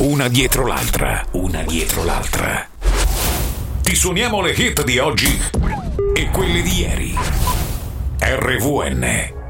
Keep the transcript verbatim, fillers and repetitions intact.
una dietro l'altra, una dietro l'altra. Ti suoniamo le hit di oggi e quelle di ieri. R V N